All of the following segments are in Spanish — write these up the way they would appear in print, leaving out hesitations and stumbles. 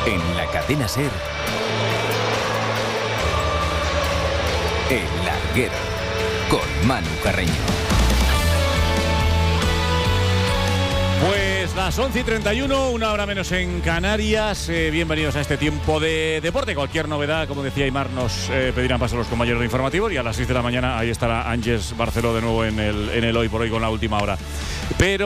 En la cadena SER, El Larguero, con Manu Carreño. Pues las 11:31, una hora menos en Canarias. Bienvenidos a este tiempo de deporte. Cualquier novedad, como decía Aimar, nos pedirán paso los compañeros de informativos. Y a las 6 de la mañana ahí estará Ángeles Barceló de nuevo en el Hoy por Hoy con la última hora. Pero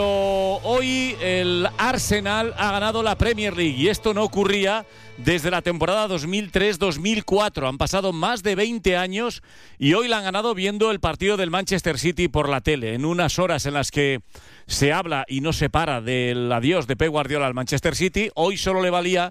hoy el Arsenal ha ganado la Premier League y esto no ocurría desde la temporada 2003-2004. Han pasado más de 20 años y hoy la han ganado viendo el partido del Manchester City por la tele, en unas horas en las que se habla y no se para del adiós de Pep Guardiola al Manchester City. Hoy solo le valía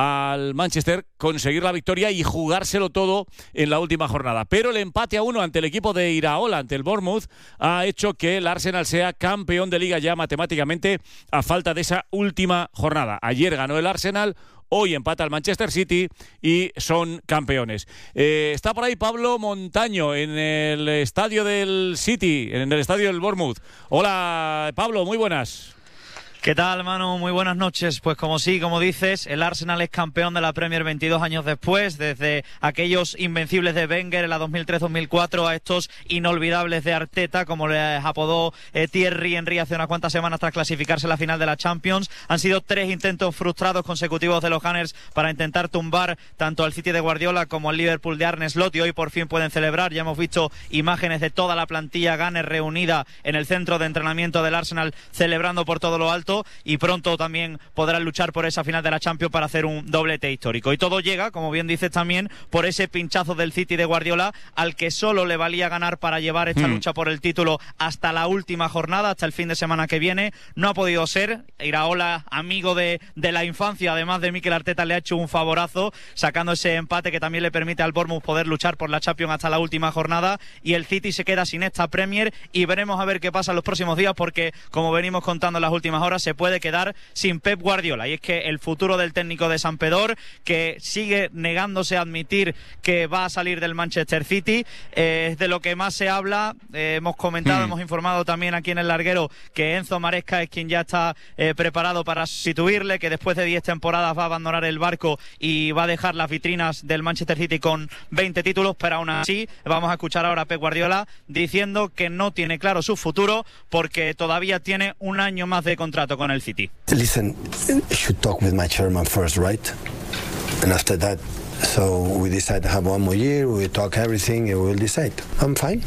al Manchester conseguir la victoria y jugárselo todo en la última jornada. Pero el empate a 1 ante el equipo de Iraola, ante el Bournemouth, ha hecho que el Arsenal sea campeón de Liga ya matemáticamente a falta de esa última jornada. Ayer ganó el Arsenal, hoy empata el Manchester City y son campeones. Está por ahí Pablo Montaño en el estadio del City, en el estadio del Bournemouth. Hola Pablo, muy buenas. ¿Qué tal, Manu? Muy buenas noches. Pues como dices, el Arsenal es campeón de la Premier 22 años después, desde aquellos invencibles de Wenger en la 2003-2004 a estos inolvidables de Arteta, como les apodó Thierry Henry hace unas cuantas semanas tras clasificarse a la final de la Champions. Han sido 3 intentos frustrados consecutivos de los Gunners para intentar tumbar tanto al City de Guardiola como al Liverpool de Arne Slot, y hoy por fin pueden celebrar. Ya hemos visto imágenes de toda la plantilla Gunner reunida en el centro de entrenamiento del Arsenal celebrando por todo lo alto, y pronto también podrán luchar por esa final de la Champions para hacer un doblete histórico. Y todo llega, como bien dices también, por ese pinchazo del City de Guardiola, al que solo le valía ganar para llevar esta lucha por el título hasta la última jornada, hasta el fin de semana que viene. No ha podido ser. Iraola, amigo de la infancia, además de Mikel Arteta, le ha hecho un favorazo sacando ese empate que también le permite al Bournemouth poder luchar por la Champions hasta la última jornada, y el City se queda sin esta Premier, y veremos a ver qué pasa en los próximos días, porque como venimos contando en las últimas horas, se puede quedar sin Pep Guardiola. Y es que el futuro del técnico de Sampdoria, que sigue negándose a admitir que va a salir del Manchester City, es de lo que más se habla. Hemos comentado, hemos informado también aquí en El Larguero que Enzo Maresca es quien ya está preparado para sustituirle, que después de 10 temporadas va a abandonar el barco y va a dejar las vitrinas del Manchester City con 20 títulos, pero aún así vamos a escuchar ahora a Pep Guardiola diciendo que no tiene claro su futuro porque todavía tiene un año más de contrato con el City. Listen, I should talk with my chairman first, right? And after that, so we decide to have one more year, we talk everything and we'll decide. I'm fine.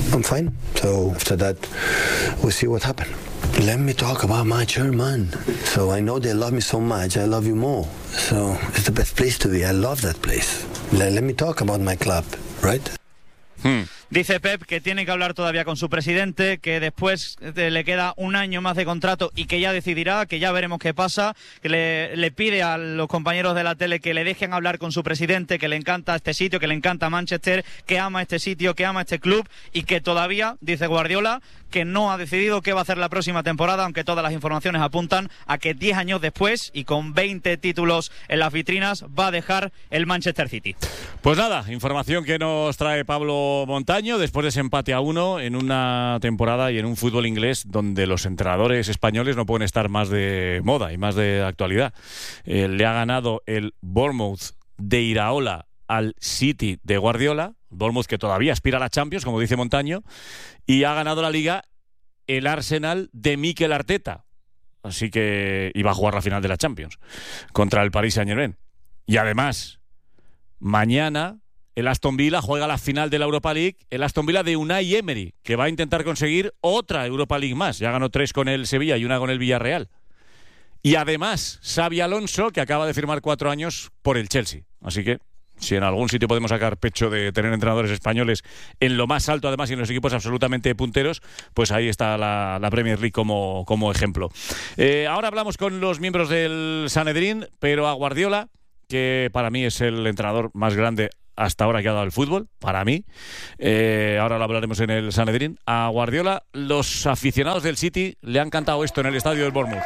So after that, we'll see what happens. Let me talk about my chairman. So I know they love me so much, I love you more. So it's the best place to be, I love that place. Let me talk about my club, right? Dice Pep que tiene que hablar todavía con su presidente, que después le queda un año más de contrato y que ya decidirá, que ya veremos qué pasa, que le pide a los compañeros de la tele que le dejen hablar con su presidente, que le encanta este sitio, que le encanta Manchester, que ama este sitio, que ama este club, y que todavía, dice Guardiola, que no ha decidido qué va a hacer la próxima temporada, aunque todas las informaciones apuntan a que 10 años después y con 20 títulos en las vitrinas va a dejar el Manchester City. Pues nada, información que nos trae Pablo Montaño después de ese empate a 1 en una temporada y en un fútbol inglés donde los entrenadores españoles no pueden estar más de moda y más de actualidad. Le ha ganado el Bournemouth de Iraola al City de Guardiola, Bournemouth que todavía aspira a la Champions, como dice Montaño, y ha ganado la Liga el Arsenal de Mikel Arteta. Así que iba a jugar la final de la Champions contra el Paris Saint-Germain. Y además, mañana el Aston Villa juega la final de la Europa League, el Aston Villa de Unai Emery, que va a intentar conseguir otra Europa League más. Ya ganó 3 con el Sevilla y 1 con el Villarreal. Y además, Xabi Alonso, que acaba de firmar 4 años por el Chelsea. Así que, si en algún sitio podemos sacar pecho de tener entrenadores españoles en lo más alto, además, y en los equipos absolutamente punteros, pues ahí está la Premier League como ejemplo. Ahora hablamos con los miembros del Sanedrín, pero a Guardiola, que para mí es el entrenador más grande hasta ahora que ha dado el fútbol, para mí. Ahora lo hablaremos en el Sanedrín. A Guardiola, los aficionados del City le han cantado esto en el estadio del Bournemouth.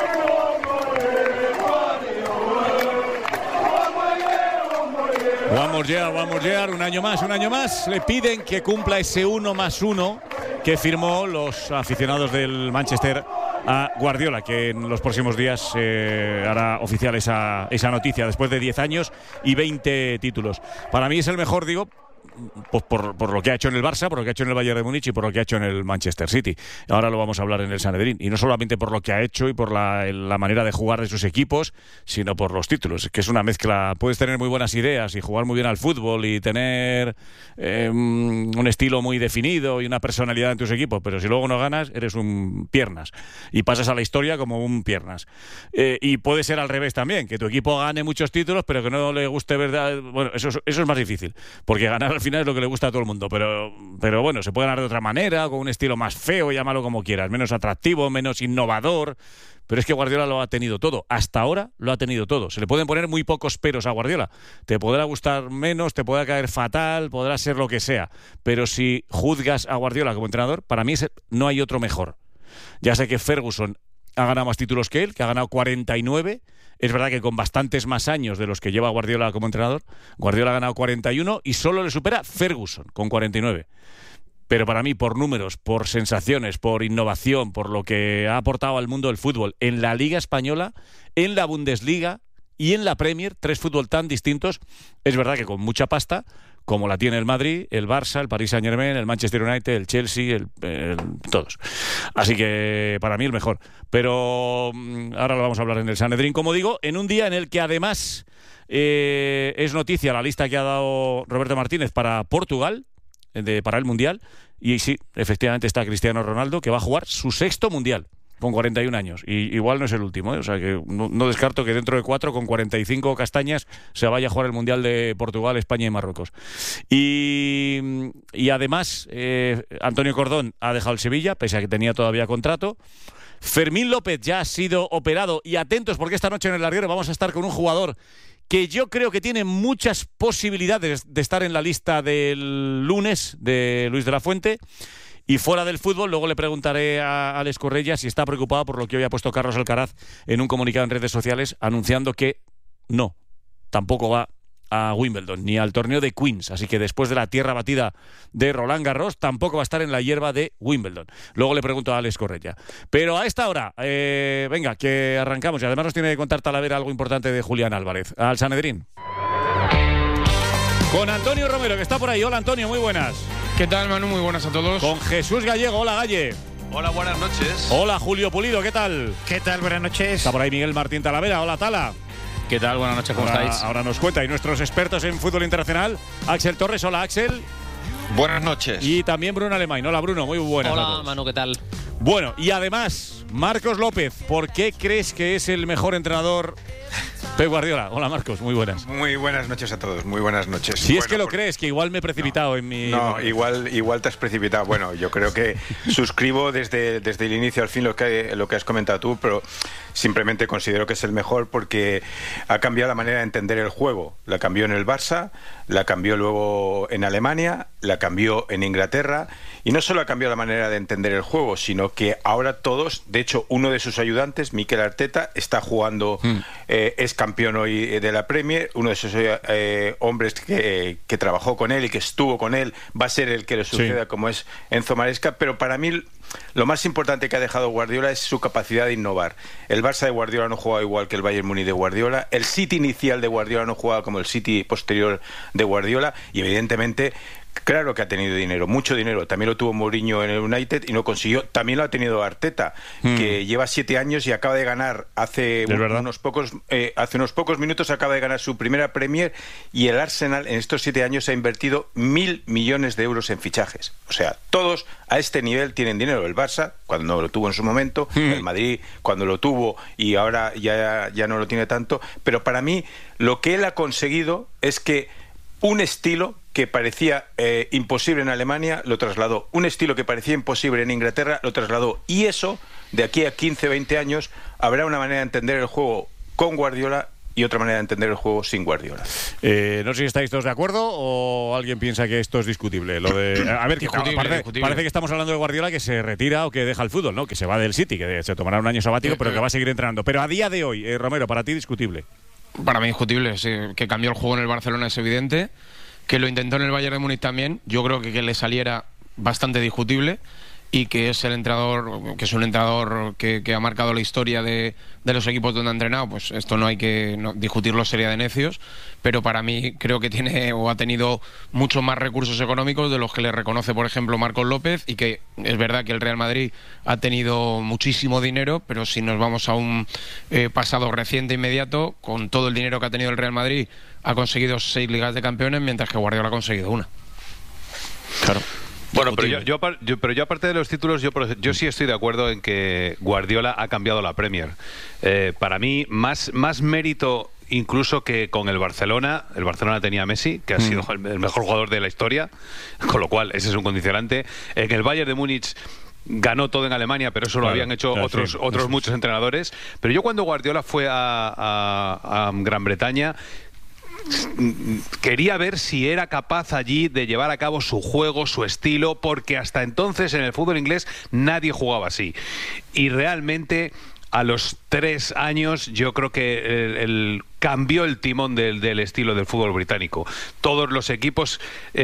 Vamos ya, un año más. Le piden que cumpla ese 1+1 que firmó los aficionados del Manchester a Guardiola, que en los próximos días hará oficial esa noticia, después de 10 años y 20 títulos. Para mí es el mejor, digo, pues por lo que ha hecho en el Barça, por lo que ha hecho en el Bayern de Múnich y por lo que ha hecho en el Manchester City. Ahora lo vamos a hablar en el Sanedrín. Y no solamente por lo que ha hecho y por la manera de jugar de sus equipos, sino por los títulos, que es una mezcla. Puedes tener muy buenas ideas y jugar muy bien al fútbol y tener un estilo muy definido y una personalidad en tus equipos, pero si luego no ganas, eres un piernas y pasas a la historia como un piernas. Y puede ser al revés también, que tu equipo gane muchos títulos pero que no le guste verdad. Bueno, eso es más difícil, porque ganar al final es lo que le gusta a todo el mundo, pero bueno, se puede ganar de otra manera, con un estilo más feo, llámalo como quieras, menos atractivo, menos innovador. Pero es que Guardiola lo ha tenido todo. Hasta ahora lo ha tenido todo. Se le pueden poner muy pocos peros a Guardiola. Te podrá gustar menos, te podrá caer fatal, podrá ser lo que sea. Pero si juzgas a Guardiola como entrenador, para mí no hay otro mejor. Ya sé que Ferguson ha ganado más títulos que él, que ha ganado 49. Es verdad que con bastantes más años de los que lleva Guardiola como entrenador. Guardiola ha ganado 41 y solo le supera Ferguson con 49. Pero para mí, por números, por sensaciones, por innovación, por lo que ha aportado al mundo del fútbol en la Liga Española, en la Bundesliga y en la Premier, 3 fútbol tan distintos, es verdad que con mucha pasta, como la tiene el Madrid, el Barça, el Paris Saint-Germain, el Manchester United, el Chelsea, todos. Así que para mí el mejor. Pero ahora lo vamos a hablar en el Sanedrín, como digo, en un día en el que además es noticia la lista que ha dado Roberto Martínez para Portugal, para el Mundial, y sí, efectivamente está Cristiano Ronaldo, que va a jugar su 6º Mundial con 41 años, y igual no es el último, ¿eh? O sea que no descarto que dentro de 4, con 45 castañas, se vaya a jugar el Mundial de Portugal, España y Marruecos. Y además Antonio Cordón ha dejado el Sevilla, pese a que tenía todavía contrato. Fermín López ya ha sido operado, y atentos porque esta noche en el larguero vamos a estar con un jugador que yo creo que tiene muchas posibilidades de estar en la lista del lunes de Luis de la Fuente. Y fuera del fútbol, luego le preguntaré a Alex Correia si está preocupado por lo que hoy ha puesto Carlos Alcaraz en un comunicado en redes sociales, anunciando que no, tampoco va a Wimbledon ni al torneo de Queens. Así que después de la tierra batida de Roland Garros, tampoco va a estar en la hierba de Wimbledon. Luego le pregunto a Alex Correia. Pero a esta hora, venga, que arrancamos. Y además nos tiene que contar Talavera algo importante de Julián Álvarez. Al Sanedrín. Con Antonio Romero, que está por ahí. Hola, Antonio, muy buenas. ¿Qué tal, Manu? Muy buenas a todos. Con Jesús Gallego. Hola, Galle. Hola, buenas noches. Hola, Julio Pulido, ¿qué tal? ¿Qué tal? Buenas noches. Está por ahí Miguel Martín Talavera. Hola, Tala. ¿Qué tal? Buenas noches, ¿cómo estáis? Ahora nos cuenta. Y nuestros expertos en fútbol internacional, Axel Torres. Hola, Axel. Buenas noches. Y también Bruno Alemán. Hola, Bruno, muy buenas. Hola, Manu, ¿qué tal? Bueno, y además, Marcos López. ¿Por qué crees que es el mejor entrenador Pep Guardiola? Hola, Marcos, muy buenas. Muy buenas noches a todos, muy buenas noches. Si es que lo crees, que igual me he precipitado en mi... No, igual te has precipitado. Bueno, yo creo que suscribo desde el inicio al fin lo que has comentado tú, pero simplemente considero que es el mejor porque ha cambiado la manera de entender el juego. La cambió en el Barça, la cambió luego en Alemania, la cambió en Inglaterra, y no solo ha cambiado la manera de entender el juego, sino que ahora todos, de hecho uno de sus ayudantes, Mikel Arteta, está jugando, es campeón hoy de la Premier, uno de esos hombres que trabajó con él y que estuvo con él va a ser el que le suceda, sí, como es Enzo Maresca. Pero para mí lo más importante que ha dejado Guardiola es su capacidad de innovar. El Barça de Guardiola no jugaba igual que el Bayern Múnich de Guardiola, el City inicial de Guardiola no jugaba como el City posterior de Guardiola, y evidentemente claro que ha tenido dinero, mucho dinero. También lo tuvo Mourinho en el United y no consiguió. También lo ha tenido Arteta, que lleva 7 años y acaba de ganar hace unos pocos minutos acaba de ganar su primera Premier, y el Arsenal en estos 7 años ha invertido 1.000 millones de euros en fichajes. O sea, todos a este nivel tienen dinero. El Barça, cuando lo tuvo en su momento, el Madrid, cuando lo tuvo, y ahora ya no lo tiene tanto. Pero para mí, lo que él ha conseguido es que un estilo que parecía imposible en Alemania lo trasladó, un estilo que parecía imposible en Inglaterra lo trasladó, y eso, de aquí a 15, 20 años, habrá una manera de entender el juego con Guardiola y otra manera de entender el juego sin Guardiola. No sé si estáis todos de acuerdo o alguien piensa que esto es discutible. Lo de, a ver, que parece que estamos hablando de Guardiola que se retira o que deja el fútbol, ¿no? Que se va del City, que se tomará un año sabático, pero que va a seguir entrenando. Pero a día de hoy, Romero, para ti discutible. Para mí discutible, sí. Que cambió el juego en el Barcelona es evidente, que lo intentó en el Bayern de Múnich también, yo creo que le saliera bastante discutible, y que es el entrenador, que es un entrenador que ha marcado la historia de los equipos donde ha entrenado, pues esto no hay que discutirlo, sería de necios, pero para mí creo que tiene o ha tenido muchos más recursos económicos de los que le reconoce, por ejemplo, Marcos López, y que es verdad que el Real Madrid ha tenido muchísimo dinero, pero si nos vamos a un pasado reciente inmediato, con todo el dinero que ha tenido el Real Madrid, ha conseguido 6 Ligas de Campeones, mientras que Guardiola ha conseguido una. Claro. Bueno, pero yo aparte de los títulos, yo sí estoy de acuerdo en que Guardiola ha cambiado la Premier. Para mí, más mérito incluso que con el Barcelona. El Barcelona tenía a Messi, que ha sido el mejor jugador de la historia, con lo cual ese es un condicionante. En el Bayern de Múnich ganó todo en Alemania, pero eso lo habían hecho otros muchos entrenadores. Pero yo cuando Guardiola fue a Gran Bretaña, quería ver si era capaz allí de llevar a cabo su juego, su estilo, porque hasta entonces en el fútbol inglés nadie jugaba así. Y realmente a los 3 años yo creo que cambió el timón del estilo del fútbol británico. Todos los equipos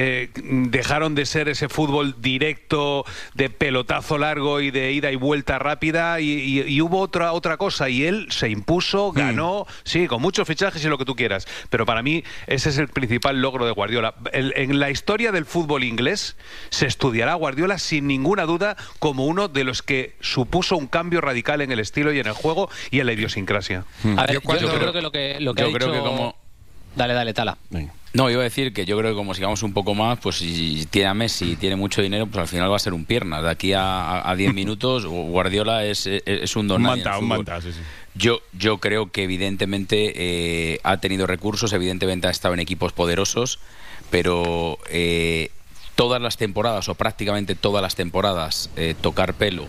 dejaron de ser ese fútbol directo, de pelotazo largo y de ida y vuelta rápida, y hubo otra cosa, y él se impuso, ganó, sí, con muchos fichajes y lo que tú quieras, pero para mí ese es el principal logro de Guardiola. En la historia del fútbol inglés se estudiará a Guardiola sin ninguna duda como uno de los que supuso un cambio radical en el estilo y en el juego y en la idiosincrasia. A ver, yo creo que lo que ha dicho... como... Dale, Tala. Venga. No, iba a decir que yo creo que como sigamos un poco más, pues si tiene a Messi, tiene mucho dinero, pues al final va a ser un piernas. De aquí a 10 minutos, Guardiola es un don nadie. Un manta, sí. Yo creo que evidentemente ha tenido recursos, evidentemente ha estado en equipos poderosos, pero todas las temporadas, o prácticamente todas las temporadas, tocar pelo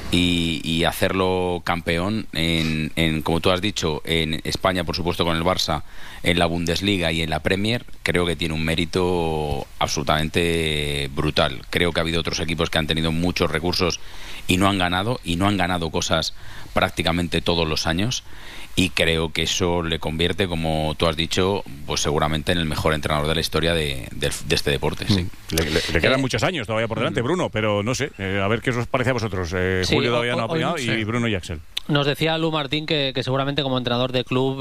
y hacerlo campeón en, como tú has dicho, en España, por supuesto, con el Barça, en la Bundesliga y en la Premier, creo que tiene un mérito absolutamente brutal. Creo que ha habido otros equipos que han tenido muchos recursos y no han ganado cosas prácticamente todos los años, y creo que eso le convierte, como tú has dicho, pues seguramente en el mejor entrenador de la historia de este deporte. Sí. Le quedan muchos años todavía por delante, Bruno, pero no sé, a ver qué os parece a vosotros. Julio todavía no ha opinado, y Bruno y Axel. Nos decía Lu Martín que seguramente como entrenador de club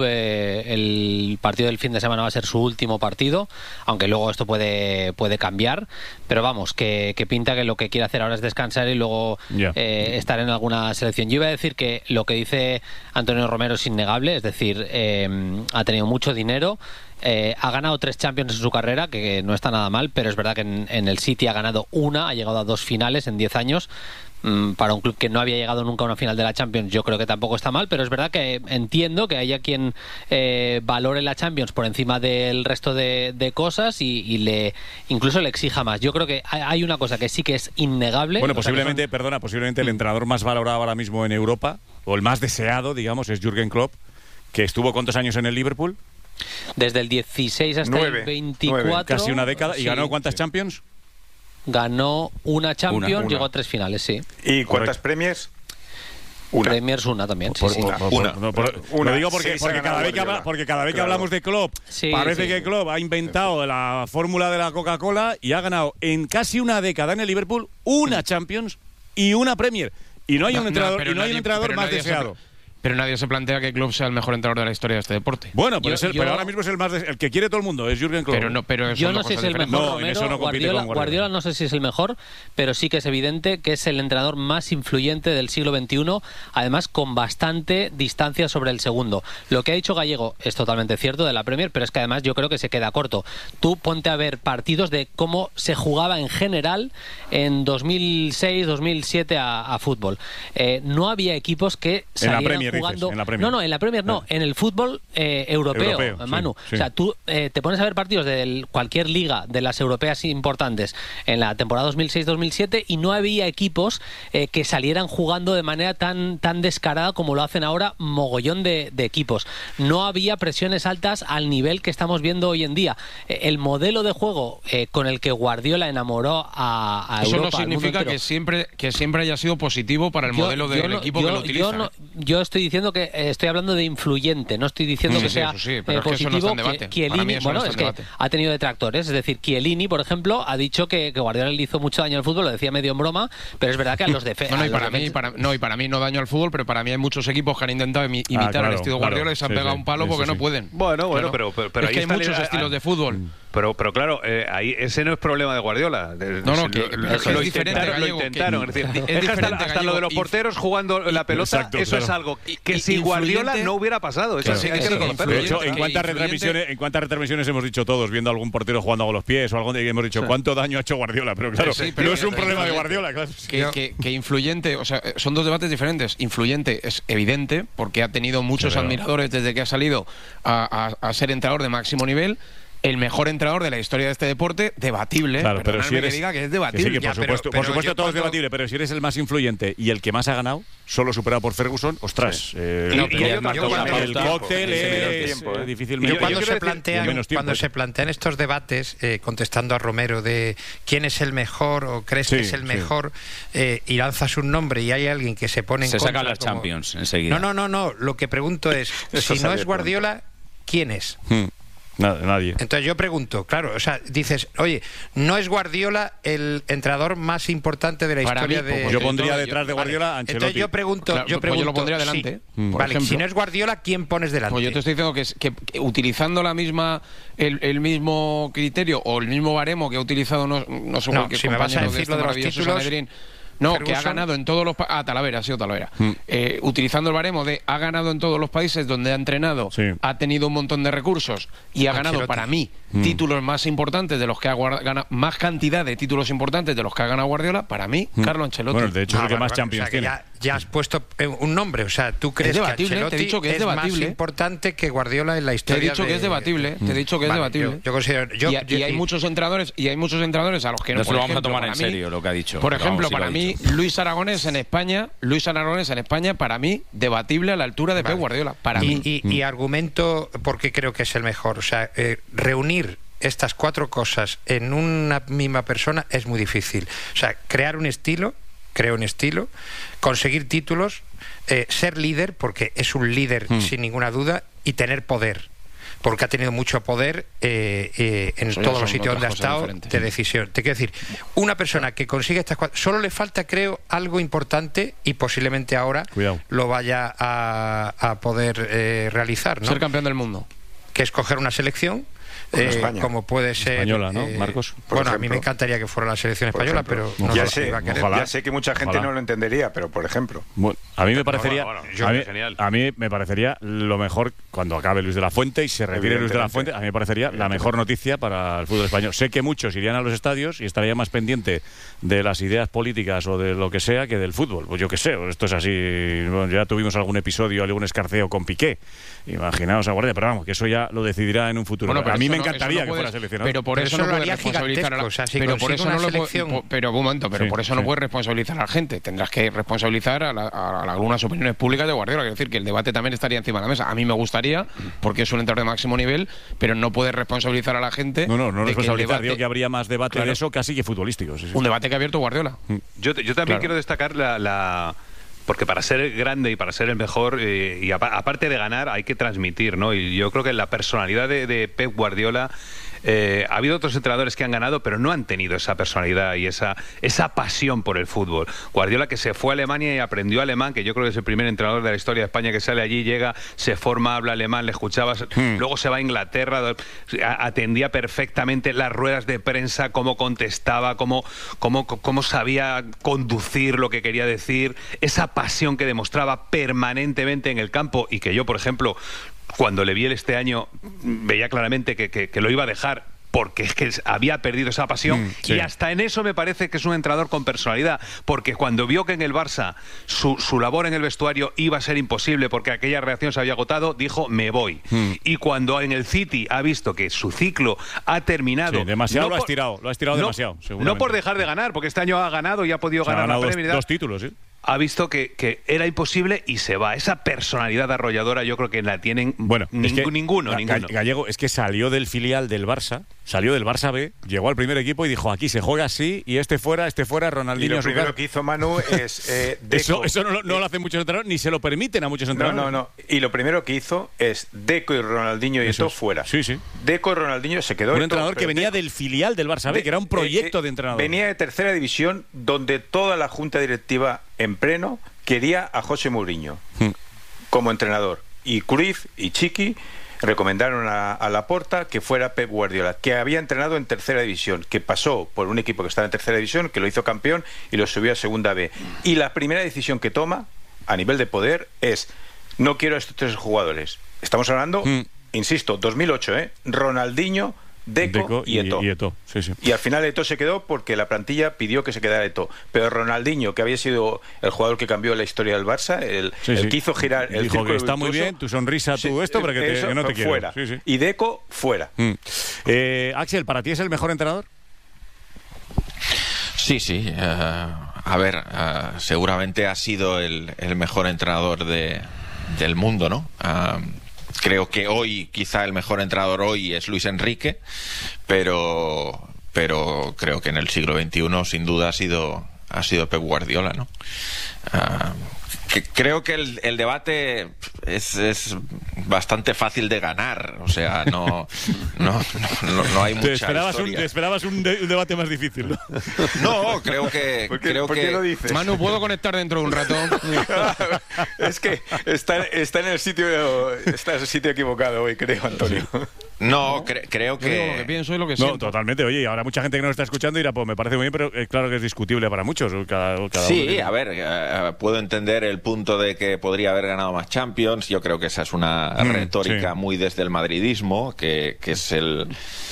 el partido del fin de semana va a ser su último partido, aunque luego esto puede cambiar, pero vamos, que pinta que lo que quiere hacer ahora es descansar y luego estar en alguna selección. Yo iba a decir que lo que dice Antonio Romero es innegable, es decir, ha tenido mucho dinero, ha ganado 3 Champions en su carrera, que no está nada mal, pero es verdad que en el City ha ganado una, ha llegado a 2 finales en 10 años. Para un club que no había llegado nunca a una final de la Champions, yo creo que tampoco está mal, pero es verdad que entiendo que haya quien valore la Champions por encima del resto de cosas y incluso le exija más. Yo creo que hay una cosa que sí que es innegable. Bueno, posiblemente, posiblemente el entrenador más valorado ahora mismo en Europa, o el más deseado, digamos, es Jürgen Klopp, que estuvo ¿cuántos años en el Liverpool? Desde el 16 hasta el 24. Casi una década. ¿Y sí, ganó cuántas Champions? Ganó una Champions, llegó a 3 finales, sí. ¿Y cuántas Premiers? Una. Premiers una también, sí. Lo digo porque cada vez que hablamos de Klopp, parece que Klopp ha inventado la fórmula de la Coca-Cola y ha ganado en casi una década en el Liverpool una Champions y una Premier. Y no hay un entrenador más deseado. Pero nadie se plantea que Klopp sea el mejor entrenador de la historia de este deporte. Bueno, pero ahora mismo es el que quiere todo el mundo, es Jürgen Klopp. Yo no sé si es el mejor, Guardiola no sé si es el mejor, pero sí que es evidente que es el entrenador más influyente del siglo XXI, además con bastante distancia sobre el segundo. Lo que ha dicho Gallego es totalmente cierto de la Premier, pero es que además yo creo que se queda corto. Tú ponte a ver partidos de cómo se jugaba en general en 2006-2007 a fútbol. No había equipos que salieran jugando. En la Premier. No, en la Premier no, en el fútbol europeo, Manu. Sí. O sea, tú te pones a ver partidos de cualquier liga de las europeas importantes en la temporada 2006-2007 y no había equipos que salieran jugando de manera tan descarada como lo hacen ahora mogollón de equipos. No había presiones altas al nivel que estamos viendo hoy en día. El modelo de juego con el que Guardiola enamoró a Eso Europa, no significa que siempre haya sido positivo para el modelo del equipo que lo utiliza. Yo estoy diciendo que estoy hablando de influyente, no estoy diciendo que sea positivo. Chiellini, bueno, es que ha tenido detractores, es decir, Chiellini, por ejemplo, ha dicho que Guardiola le hizo mucho daño al fútbol, lo decía medio en broma, pero es verdad que a los defensas... y para mí no daño al fútbol, pero para mí hay muchos equipos que han intentado imitar el estilo de Guardiola y se han pegado un palo porque no pueden. Bueno, pero es que hay muchos estilos de fútbol. Pero claro, ahí ese no es problema de Guardiola. Lo intentaron. Es decir, hasta lo de los porteros jugando la pelota, eso es algo que sin Guardiola no hubiera pasado. Eso sí hay que reconocerlo. De hecho, ¿en cuántas retransmisiones hemos dicho todos, viendo a algún portero jugando con los pies o algo, y hemos dicho cuánto daño ha hecho Guardiola? Pero claro, no es un problema de Guardiola. Claro. Que influyente, o sea, son dos debates diferentes. Influyente es evidente, porque ha tenido muchos admiradores desde que ha salido a ser entrenador de máximo nivel. El mejor entrenador de la historia de este deporte, debatible. Claro, pero si eres, que diga que es debatible. Que por supuesto todo es debatible, pero si eres el más influyente y el que más ha ganado, solo superado por Ferguson, ostras. El cóctel es difícilmente. Cuando se plantean estos debates, contestando a Romero de quién es el mejor o crees que es el mejor, y lanzas un nombre y hay alguien que se pone en contra. Se sacan las Champions enseguida. No. Lo que pregunto es, si no es Guardiola, ¿quién es? Nadie. Entonces yo pregunto, claro, o sea, dices, oye, ¿no es Guardiola el entrenador más importante de la historia de...? Yo pondría detrás de Guardiola a Ancelotti. Entonces yo pregunto, yo lo pondría delante. Vale, si no es Guardiola, ¿quién pones delante? Pues yo te estoy diciendo que utilizando el mismo criterio o el mismo baremo que ha utilizado no sé qué si me vas a decir lo de los títulos... Ferguson, que ha ganado en todos los países. Talavera, ha sido Talavera. Utilizando el baremo de ha ganado en todos los países donde ha entrenado, ha tenido un montón de recursos y ha ganado, para mí, títulos más importantes de los que ha ganado, más cantidad de títulos importantes de los que ha ganado Guardiola, para mí, Carlo Ancelotti. Bueno, de hecho, es el que más Champions tiene. Ya has puesto un nombre, o sea, ¿tú crees que Ancelotti es más importante que Guardiola en la historia? Te he dicho que es debatible, te he dicho que es debatible. Yo considero, y hay muchos entrenadores a los que no se lo vamos a tomar en serio lo que ha dicho. Por ejemplo, para mí, Luis Aragonés en España, para mí, debatible a la altura de Pep Guardiola, para mí. Y argumento porque creo que es el mejor, o sea, reunir estas cuatro cosas en una misma persona es muy difícil. O sea, creo un estilo, conseguir títulos, ser líder, porque es un líder sin ninguna duda, y tener poder, porque ha tenido mucho poder en todos los sitios donde ha estado de decisión. Te quiero decir, una persona que consigue estas cuatro, solo le falta, creo, algo importante, y posiblemente ahora lo vaya a poder realizar, ¿no? Ser campeón del mundo. Que es coger una selección, como puede ser española, ¿no, Marcos? Bueno, a mí me encantaría que fuera la selección española, pero no ya sé si va a querer. Ya sé que mucha gente no lo entendería, pero por ejemplo, bueno, a mí me parecería a mí me parecería lo mejor cuando acabe Luis de la Fuente y se retire Luis de la Fuente. A mí me parecería la mejor noticia para el fútbol español. Sé que muchos irían a los estadios y estaría más pendiente de las ideas políticas o de lo que sea que del fútbol. Pues yo qué sé, esto es así. Bueno, ya tuvimos algún episodio, algún escarceo con Piqué. Imaginaos a Guardiola, pero vamos, que eso ya lo decidirá en un futuro. Bueno, a mí me encantaría que fuera seleccionado. Pero por eso no puedes responsabilizar a la gente. Pero por eso no lo por eso no puedes responsabilizar a la gente. Tendrás que responsabilizar a algunas opiniones públicas de Guardiola. Quiero decir que el debate también estaría encima de la mesa. A mí me gustaría, porque es un entrenador de máximo nivel, pero no puedes responsabilizar a la gente. No responsabilizar. Digo que habría más debate de eso casi que futbolístico. Un debate que ha abierto Guardiola. Yo también quiero destacar porque para ser grande y para ser el mejor, y aparte de ganar, hay que transmitir, ¿no? Y yo creo que la personalidad de Pep Guardiola... ha habido otros entrenadores que han ganado, pero no han tenido esa personalidad y esa pasión por el fútbol. Guardiola, que se fue a Alemania y aprendió alemán, que yo creo que es el primer entrenador de la historia de España que sale allí, llega, se forma, habla alemán, le escuchabas, luego se va a Inglaterra, atendía perfectamente las ruedas de prensa, cómo contestaba, cómo sabía conducir lo que quería decir, esa pasión que demostraba permanentemente en el campo, y que yo, por ejemplo, cuando le vi este año, veía claramente que lo iba a dejar, porque es que había perdido esa pasión. Y hasta en eso me parece que es un entrenador con personalidad, porque cuando vio que en el Barça su labor en el vestuario iba a ser imposible porque aquella reacción se había agotado, dijo, me voy. Y cuando en el City ha visto que su ciclo ha terminado... demasiado lo ha estirado demasiado, seguramente. No por dejar de ganar, porque este año ha ganado y ha podido ganar la Premier. Dos títulos, ¿sí? Ha visto que era imposible y se va. Esa personalidad arrolladora yo creo que la tienen ninguno. Gallego es que salió del filial del Barça salió del Barça B, llegó al primer equipo y dijo, aquí se juega así, y este fuera, Ronaldinho. Y lo primero que hizo Manu es Deco. Eso no lo hacen muchos entrenadores, ni se lo permiten a muchos entrenadores. No. Y lo primero que hizo es Deco y Ronaldinho y Eto'o fuera. Sí. Deco y Ronaldinho se quedó. Un entrenador que venía del filial del Barça B, que era un proyecto de entrenador. Venía de tercera división, donde toda la junta directiva en pleno quería a José Mourinho como entrenador. Y Cruyff y Chiqui recomendaron a Laporta que fuera Pep Guardiola, que había entrenado en tercera división, que pasó por un equipo que estaba en tercera división, que lo hizo campeón y lo subió a segunda B. Y la primera decisión que toma a nivel de poder es: no quiero a estos 3 jugadores. Estamos hablando, insisto, 2008, Ronaldinho, Deco y Eto'o. Sí. Y al final Eto'o se quedó porque la plantilla pidió que se quedara Eto'o. Pero Ronaldinho, que había sido el jugador que cambió la historia del Barça, el que hizo girar el dijo que está virtuoso, muy bien, tu sonrisa, tu esto, pero que no te quiero. Fuera. Sí. Y Deco, fuera. Axel, ¿para ti es el mejor entrenador? Sí. A ver, seguramente ha sido el mejor entrenador del mundo, ¿no? Creo que hoy, quizá el mejor entrenador hoy es Luis Enrique, pero creo que en el siglo XXI sin duda ha sido Pep Guardiola, ¿no? Creo que el debate es bastante fácil de ganar, o sea, no hay mucha historia. Te esperabas un debate más difícil, ¿no? No, creo que... ¿Por qué lo dices? Manu, ¿puedo conectar dentro de un rato? Es que está en el sitio equivocado hoy, creo, Antonio. No, creo que... Yo digo lo que pienso y lo que siento. No, totalmente. Oye, y ahora mucha gente que nos está escuchando dirá, pues me parece muy bien, pero claro que es discutible para muchos. Cada sí, uno. A ver, puedo entender el punto de que podría haber ganado más Champions. Yo creo que esa es una retórica muy desde el madridismo, que es el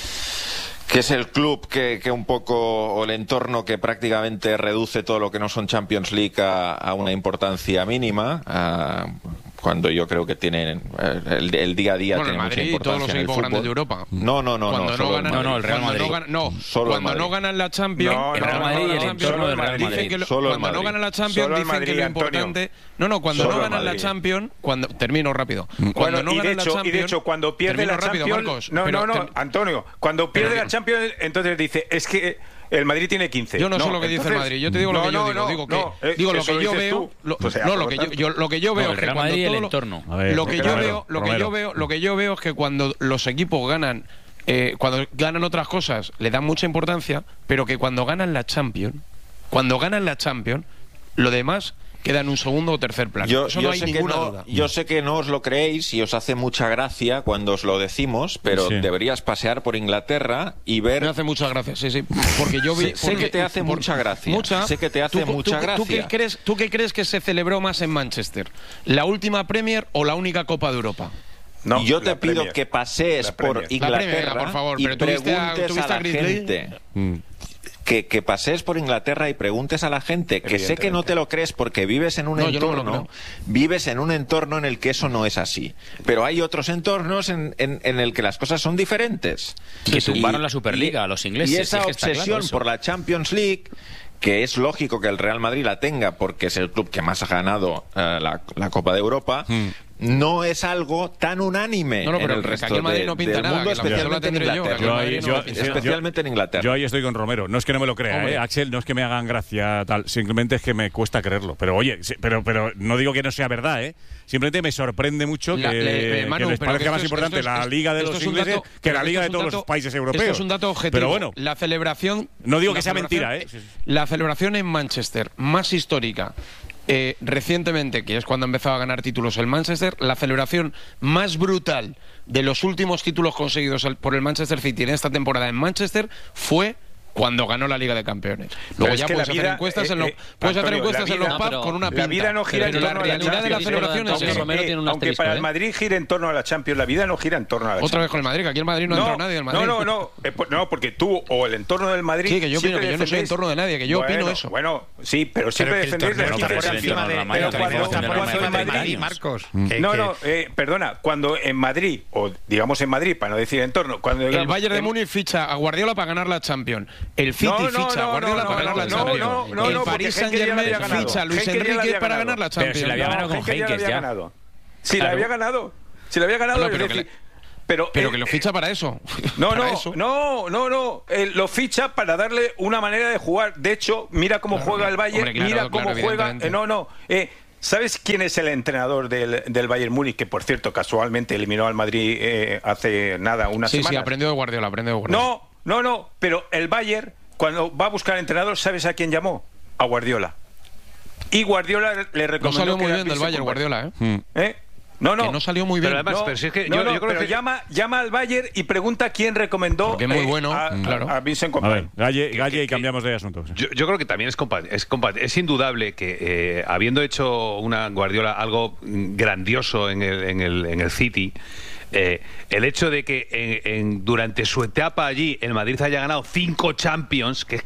club que un poco, o el entorno que prácticamente reduce todo lo que no son Champions League a una importancia mínima. Cuando yo creo que tienen el día a día tiene mucha importancia. Y todos los equipos grandes de Europa. No, el Real Madrid. Cuando no ganan la Champions, el Real Madrid y el entorno del Real Madrid. Cuando no ganan la Champions dicen que lo importante. Cuando no ganan la Champions, termino rápido. Cuando no ganan la Champions. Y de hecho, cuando pierde la Champions, Antonio, cuando pierde la Champions, entonces dice, es que el Madrid tiene 15. Yo no sé lo que dice el Madrid, yo te digo lo que yo digo. Digo lo que yo veo. Lo que yo veo es que cuando todo lo que yo veo es que cuando los equipos ganan, cuando ganan otras cosas, le dan mucha importancia, pero que cuando ganan la Champions, lo demás queda en un segundo o tercer plano. Eso no hay ninguna duda. Yo sé que no os lo creéis y os hace mucha gracia cuando os lo decimos, pero deberías pasear por Inglaterra y ver... Me hace mucha gracia, sí. Porque yo vi... Sé que te hace mucha gracia. Sé que te hace mucha gracia. ¿Tú qué crees que se celebró más en Manchester? ¿La última Premier o la única Copa de Europa? No, y yo te pido que pasees por Inglaterra, por favor, y pero preguntes a la gente... Que pasees por Inglaterra y preguntes a la gente, que sé que no te lo crees porque vives en un entorno, vives en un entorno en el que eso no es así, pero hay otros entornos en el que las cosas son diferentes. Que tumbaron la Superliga a los ingleses. Y esa obsesión por la Champions League, que es lógico que el Real Madrid la tenga porque es el club que más ha ganado la Copa de Europa, no es algo tan unánime en el resto del mundo, especialmente en Inglaterra. Yo ahí estoy con Romero. No es que no me lo crea, Axel, no es que me hagan gracia tal, simplemente es que me cuesta creerlo. Pero oye, pero no digo que no sea verdad, Simplemente me sorprende mucho que les parezca más importante la Liga de los ingleses que la Liga de todos los países europeos. Esto es un dato objetivo. Pero bueno, la celebración... No digo que sea mentira, La celebración en Manchester más histórica recientemente, que es cuando empezó a ganar títulos el Manchester, la celebración más brutal de los últimos títulos conseguidos por el Manchester City en esta temporada en Manchester fue cuando ganó la Liga de Campeones. Luego ya puedes hacer encuestas en los pubs con una pinta. La vida no gira en torno a la realidad de la celebración es eso. Aunque para el Madrid gira en torno a la Champions, la vida no gira en torno a la Champions. Otra vez con el Madrid, que aquí el Madrid no entró nadie del Madrid. No, porque tú o el entorno del Madrid... Sí, que yo opino que yo no soy entorno de nadie, que yo opino eso. Bueno, sí, pero siempre defendéis la Marcos. Perdona, cuando en Madrid, o digamos en Madrid, para no decir entorno... El Bayern de Múnich ficha a Guardiola para ganar la Champions. El City ficha a Guardiola para ganar la Champions. El Paris Saint-Germain ficha a Luis Enrique para ganar la Champions. Pero si la había ganado con Henkes ya. Si la había ganado. pero que lo ficha para eso. No, lo ficha para darle una manera de jugar. De hecho, mira cómo juega el Bayern, mira cómo juega. ¿Sabes quién es el entrenador del Bayern Múnich? Que, por cierto, casualmente eliminó al Madrid hace nada, una semana. Sí, aprendió de Guardiola, No, pero el Bayern, cuando va a buscar entrenador, ¿sabes a quién llamó? A Guardiola. Y Guardiola le recomendó. No salió muy bien del Bayern, Guardiola, ¿eh? No. Que no salió muy bien. Pero además, pero si es que yo creo que llama al Bayern y pregunta quién recomendó. Porque es muy bueno, a Vincent Kompany. A ver, Galle y cambiamos de asunto. Yo creo que también es indudable que habiendo hecho una Guardiola algo grandioso en el City, el hecho de que durante su etapa allí el Madrid haya ganado 5 Champions, que